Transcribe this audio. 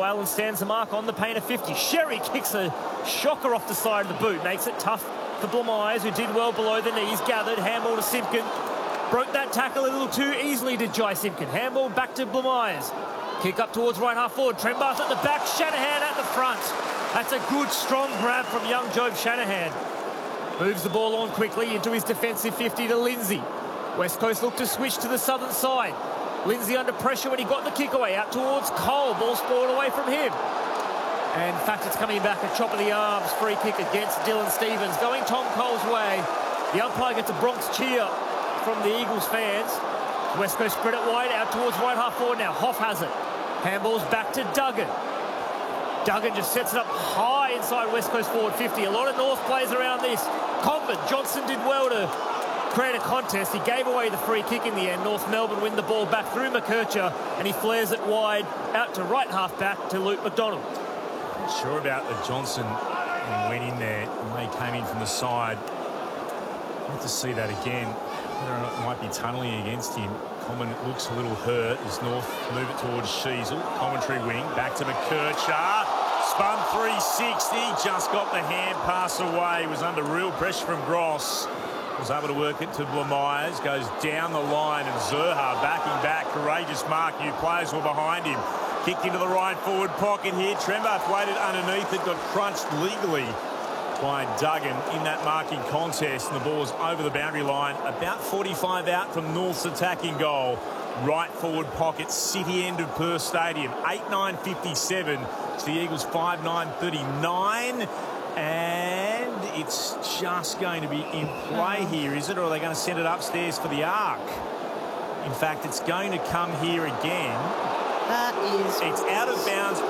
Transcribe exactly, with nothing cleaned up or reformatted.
Allen stands the mark on the paint of fifty. Sherry kicks a shocker off the side of the boot. Makes it tough for Blamires, who did well below the knees. Gathered, handball to Simpkin. Broke that tackle a little too easily to Jai Simpkin. Handball back to Blamires. Kick up towards right half forward. Trembath at the back. Shanahan at the front. That's a good, strong grab from young Job Shanahan. Moves the ball on quickly into his defensive fifty to Lindsay. West Coast look to switch to the southern side. Lindsay under pressure when he got the kick away. Out towards Cole. Ball spoiled away from him. And in fact, it's coming back a chop of the arms. Free kick against Dylan Stevens. Going Tom Cole's way. The umpire gets a Bronx cheer from the Eagles fans. West Coast spread it wide. Out towards right half forward now. Hoff has it. Handballs back to Duggan. Duggan just sets it up high inside West Coast forward fifty. A lot of North plays around this. Convent. Johnson did well to create a contest. He gave away the free kick in the end. North Melbourne win the ball back through McKercher, and he flares it wide out to right half back to Luke McDonald. Not sure about the Johnson went in there when he came in from the side. I'd like to see that again. Whether or not it might be tunnelling against him. Common looks a little hurt as North move it towards Sheasel. Commentary wing, back to McKercher. Spun three sixty, just got the hand pass away. Was under real pressure from Gross. Was able to work it to Blamires. Goes down the line, and Zerha backing back. Courageous mark. New players were behind him. Kicked into the right forward pocket here. Trembath waited underneath it, got crunched legally by Duggan in that marking contest, and the ball was over the boundary line, about forty-five out from North's attacking goal. Right forward pocket, city end of Perth Stadium. eight nine fifty-seven. It's the Eagles five nine thirty-nine. And it's just going to be in play here, is it? Or are they going to send it upstairs for the arc? In fact, it's going to come here again. That is... It's out of bounds